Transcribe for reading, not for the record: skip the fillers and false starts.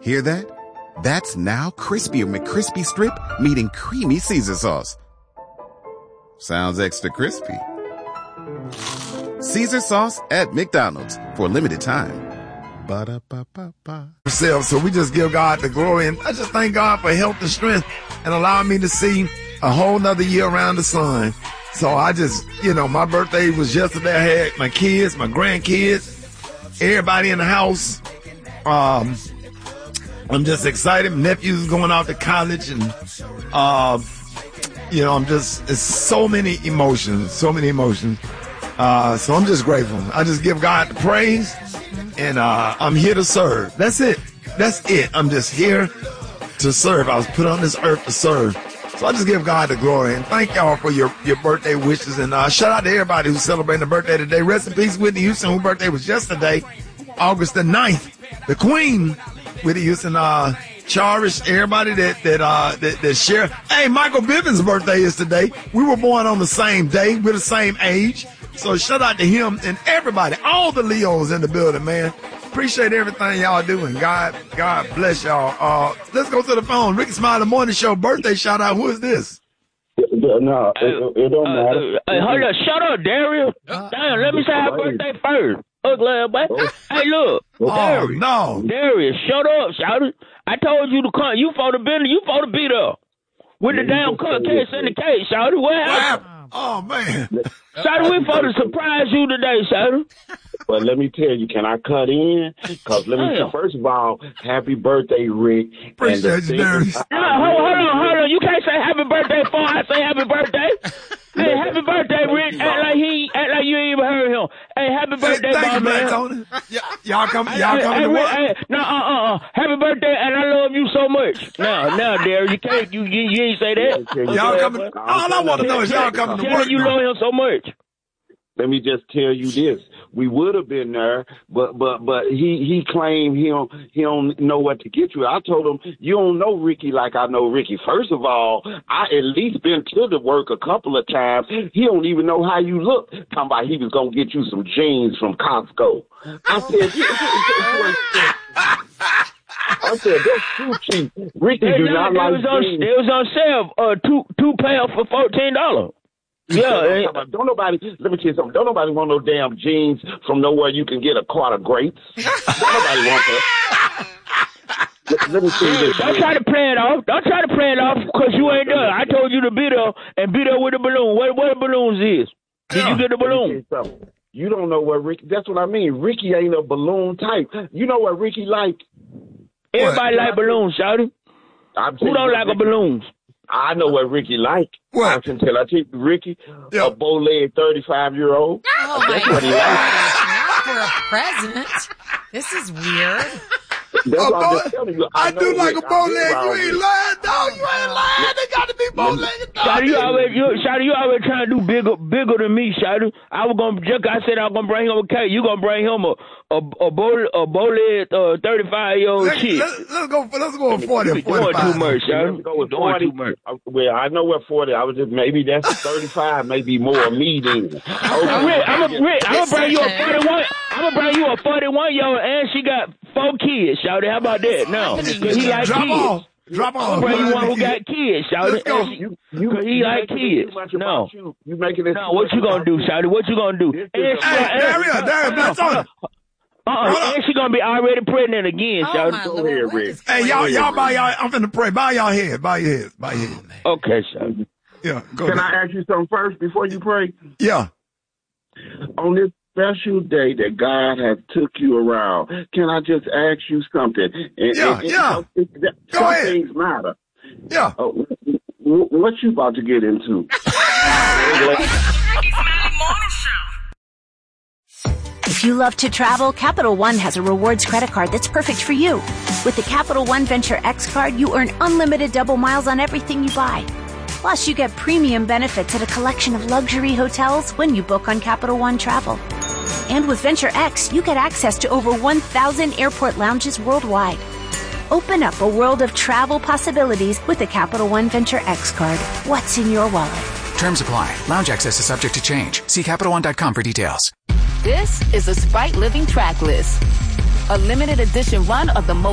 Hear that? That's now crispy McCrispy Strip meeting creamy Caesar sauce. Sounds extra crispy. Caesar sauce at McDonald's for a limited time. Ba-da-ba-ba-ba. So we just give God the glory, and I just thank God for health and strength and allowing me to see a whole nother year around the sun. So I just, my birthday was yesterday. I had my kids, my grandkids, everybody in the house. I'm just excited. Nephew's going off to college, and it's so many emotions. So I'm just grateful. I just give God the praise, and I'm here to serve. That's it. I'm just here to serve. I was put on this earth to serve. So I just give God the glory, and thank y'all for your birthday wishes, and shout out to everybody who's celebrating a birthday today. Rest in peace, Whitney Houston, whose birthday was yesterday, August the 9th. The Queen, Whitney Houston, Cherish everybody that share. Hey, Michael Bivins' birthday is today. We were born on the same day. We're the same age. So shout out to him and everybody, all the Leos in the building, man. Appreciate everything y'all do, and God bless y'all. Let's go to the phone. Ricky Smiley Morning Show birthday shout out. Who is this? No, it don't matter. Hey, hold up. Shut up, Darius. Damn, let me say happy birthday first. Ugly boy. Hey, look. Darius. No. Darius, shut up, shout it. I told you to come. You for the business. You for the beat up. With the damn case in the case, shout it. What happened? Oh, man. Shout it, we for to surprise you today, shout it. But let me tell you, can I cut in? Because first of all, happy birthday, Rick. Appreciate you, Darius. Hold on. You can't say happy birthday before I say happy birthday. Hey, happy birthday, Rick. Act like you ain't even heard him. Hey, happy birthday, thank you, man. Tony. Y'all coming to work? Happy birthday, and I love you so much. Now, Derek, you can't, you ain't say that. Y'all coming, all I want to know is y'all coming to work. You love him so much. Let me just tell you this. We would have been there, but he claimed he don't know what to get you. I told him, you don't know Ricky like I know Ricky. First of all, I at least been to the work a couple of times. He don't even know how you look. Talking about he was going to get you some jeans from Costco. I said, that's too cheap. Ricky do not like jeans. It was on sale, two pairs for $14. Yeah, don't nobody. Let me tell you something. Don't nobody want no damn jeans from nowhere you can get a quart of grapes. Don't nobody want that. Let me tell you this. Don't try to play it off. Because you ain't done. I told you to be there and be there with the balloon. What the balloons is? Did you get the balloon? You don't know what Ricky. That's what I mean. Ricky ain't a balloon type. You know what Ricky like? Everybody like balloons, shouty. Who don't like a balloons? I know what Ricky like. What? I can tell. I take Ricky, a bow-legged 35-year-old. Oh, that's my what he gosh. Not for a president. This is weird. I do like a bow-leg. You ain't lying, dog. You ain't lying. They got to be bow-legged, dog. Shawty, you always trying to do bigger than me, Shawty. I said I was gonna bring him a cake. You gonna bring him a bow-legged 35-year-old chick. Let's go with 40 or 45. Doing too much, Shawty. Let's go with 40. Too much. Well, I know what 40. I was just maybe that's 35, maybe more me then. Rick, I'm gonna bring you a 41. I'm gonna bring you a 41-year-old, and she got 4 kids. Shawty, how about that? No, he like kids. Drop off. I'm bring you one who got kids, Shawty. Let's go. He like kids. No. You making it. No, what you gonna do, Shawty? What you gonna do? Darius, that's on. And she gonna be already pregnant again, Shawty. Go ahead, Rick. Hey, y'all bow y'all. I'm finna pray. Bow y'all head. Bow your heads. Okay, Shawty. Yeah, go Can ahead. I ask you something first before you pray? Yeah. On this special day that God has took you around, can I just ask you something? Yeah. Go ahead. Things matter. Yeah. What you about to get into? If you love to travel, Capital One has a rewards credit card that's perfect for you. With the Capital One Venture X card, you earn unlimited double miles on everything you buy. Plus, you get premium benefits at a collection of luxury hotels when you book on Capital One Travel. And with Venture X, you get access to over 1,000 airport lounges worldwide. Open up a world of travel possibilities with the Capital One Venture X card. What's in your wallet? Terms apply. Lounge access is subject to change. See CapitalOne.com for details. This is a Sprite Living Track List, a limited edition run of the most